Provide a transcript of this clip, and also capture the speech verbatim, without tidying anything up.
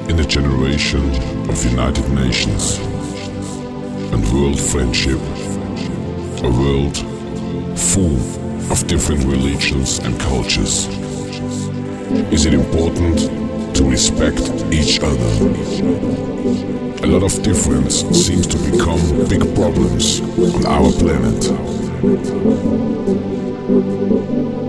In a generation of United Nations and world friendship, a world full of different religions and cultures, is it important to respect each other? A lot of difference seems to become big problems on our planet.